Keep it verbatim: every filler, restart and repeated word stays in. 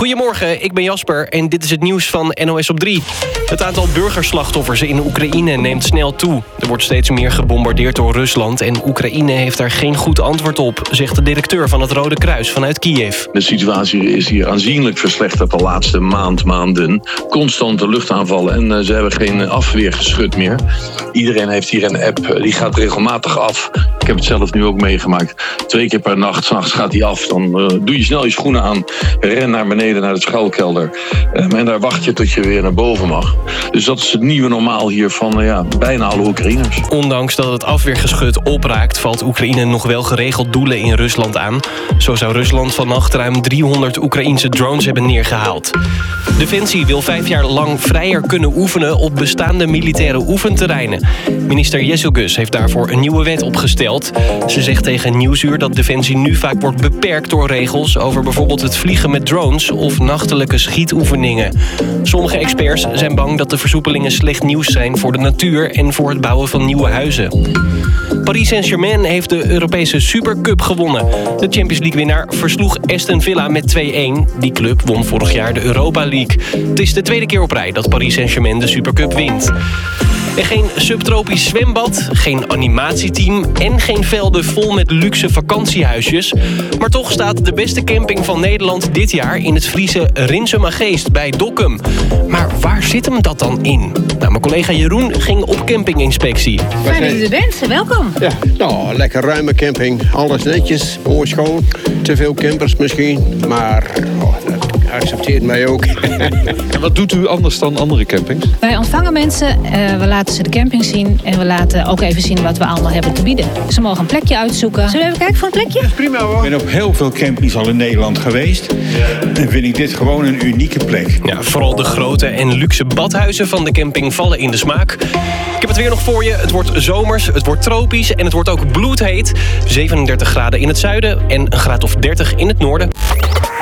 Goedemorgen, ik ben Jasper en dit is het nieuws van N O S op drie. Het aantal burgerslachtoffers in Oekraïne neemt snel toe. Er wordt steeds meer gebombardeerd door Rusland en Oekraïne heeft daar geen goed antwoord op, zegt de directeur van het Rode Kruis vanuit Kiev. De situatie is hier aanzienlijk verslechterd de laatste maand, maanden. Constante luchtaanvallen en uh, ze hebben geen afweergeschut meer. Iedereen heeft hier een app, die gaat regelmatig af. Ik heb het zelf nu ook meegemaakt. Twee keer per nacht, 's nachts gaat die af. Dan uh, doe je snel je schoenen aan, ren naar beneden naar de schuilkelder. Uh, en daar wacht je tot je weer naar boven mag. Dus dat is het nieuwe normaal hier van uh, ja, bijna alle Oekraïners. Ondanks dat het afweergeschut opraakt, valt Oekraïne nog wel geregeld doelen in Rusland aan. Zo zou Rusland vannacht ruim driehonderd Oekraïense drones hebben neergehaald. Defensie wil vijf jaar lang vrijer kunnen oefenen op bestaande militaire oefenterreinen. Minister Jesselgus heeft daarvoor een nieuwe wet opgesteld. Ze zegt tegen Nieuwsuur dat Defensie nu vaak wordt beperkt door regels over bijvoorbeeld het vliegen met drones of nachtelijke schietoefeningen. Sommige experts zijn bang dat de versoepelingen slecht nieuws zijn voor de natuur en voor het bouwen van nieuwe huizen. Paris Saint-Germain heeft de Europese Supercup gewonnen. De Champions League-winnaar versloeg Aston Villa met twee-een. Die club won vorig jaar de Europa League. Het is de tweede keer op rij dat Paris Saint-Germain de Supercup wint. En geen subtropisch zwembad, geen animatieteam en geen velden vol met luxe vakantiehuisjes. Maar toch staat de beste camping van Nederland dit jaar in het Friese Rinsum-Geest bij Dokkum. Maar waar zit hem dat dan in? Nou, mijn collega Jeroen ging op campinginspectie. Fijn dat u er bent, welkom. Ja, nou, lekker ruime camping. Alles netjes, mooi schoon. Te veel campers misschien, maar oh, dat accepteert mij ook. En wat doet u anders dan andere campings? Wij ontvangen mensen, uh, we laten ze de camping zien en we laten ook even zien wat we allemaal hebben te bieden. Ze mogen een plekje uitzoeken. Zullen we even kijken voor een plekje? Prima hoor. Ik ben op heel veel campings al in Nederland geweest. En vind ik dit gewoon een unieke plek. Ja, vooral de grote en luxe badhuizen van de camping vallen in de smaak. Ik heb het weer nog voor je. Het wordt zomers, het wordt tropisch en het wordt ook bloedheet. zevenendertig graden in het zuiden en een graad of dertig in het noorden.